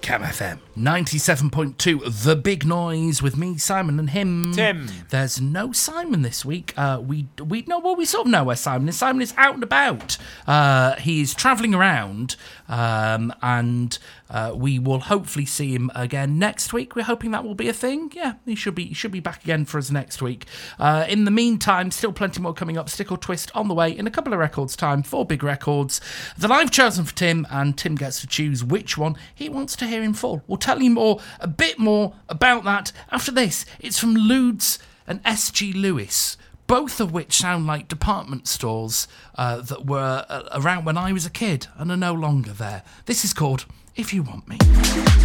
Cam FM 97.2, The Big Noise, with me, Simon, and him, Tim. There's no Simon this week. We sort of know where Simon is. Simon is out and about. He's travelling around, and we will hopefully see him again next week. We're hoping that will be a thing. Yeah, he should be back again for us next week. In the meantime, still plenty more coming up. Stick or Twist on the way in a couple of records' time. 4 big records that I've chosen for Tim, and Tim gets to choose which one he wants to hear in full. We'll tell you a bit more about that after this. It's from Ludes and S.G. Lewis, both of which sound like department stores that were around when I was a kid and are no longer there. This is called If You Want Me.